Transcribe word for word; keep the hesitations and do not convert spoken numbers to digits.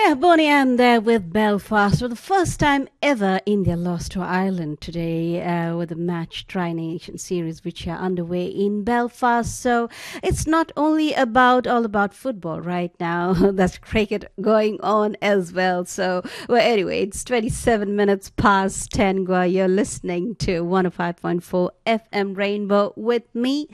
Yeah, Bonnie M there with Belfast. For the first time ever, India lost to Ireland today uh, with the match Tri Nation series, which are underway in Belfast. So it's not only about all about football right now. There's cricket going on as well. So, well, anyway, it's twenty-seven minutes past ten. You're listening to one oh five point four F M Rainbow with me,